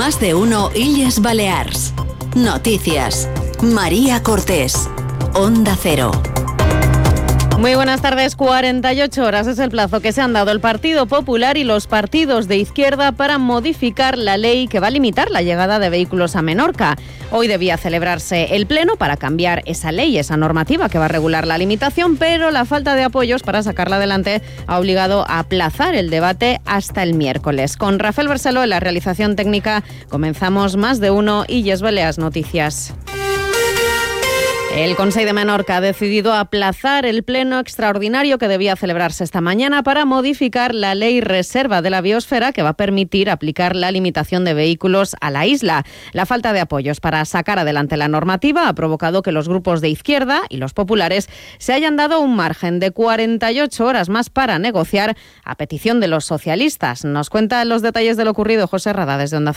Más de uno Illes Balears. Noticias. María Cortés. Onda Cero. Muy buenas tardes. 48 horas es el plazo que se han dado el Partido Popular y los partidos de izquierda para modificar la ley que va a limitar la llegada de vehículos a Menorca. Hoy debía celebrarse el pleno para cambiar esa ley, esa normativa que va a regular la limitación, pero la falta de apoyos para sacarla adelante ha obligado a aplazar el debate hasta el miércoles. Con Rafael Barceló en la realización técnica comenzamos Más de uno Illes Balears Noticias. El Consell de Menorca ha decidido aplazar el pleno extraordinario que debía celebrarse esta mañana para modificar la ley reserva de la biosfera que va a permitir aplicar la limitación de vehículos a la isla. La falta de apoyos para sacar adelante la normativa ha provocado que los grupos de izquierda y los populares se hayan dado un margen de 48 horas más para negociar a petición de los socialistas. Nos cuenta los detalles de lo ocurrido José Rada desde Onda Cero.